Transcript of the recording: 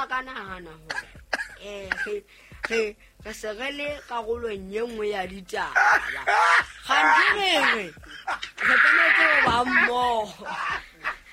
ba ka nagana gore re se re le karolong ye nngwe ya ditaba gantsi re tshwanetse go ba mmogo